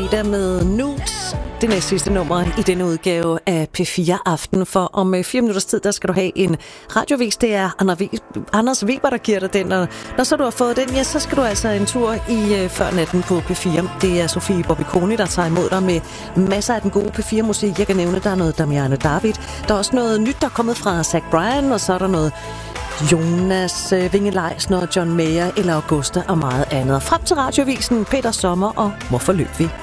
der med Nudes. Det næste sidste nummer i denne udgave af P4 Aften. For om 4 minutters tid, der skal du have en radiovis. Det er Anders Weber, der giver dig den. Og når så du har fået den, ja, så skal du altså en tur i før natten på P4. Det er Sofie Bobiconi, der tager imod dig med masser af den gode P4-musik. Jeg kan nævne, der er noget Damiano David. Der er også noget nyt, der er kommet fra Zach Bryan. Og så er der noget Jonas Vinge-Leisner, John Mayer eller Augusta og meget andet. Frem til radiovisen, Peter Sommer og Hvorfor løb vi?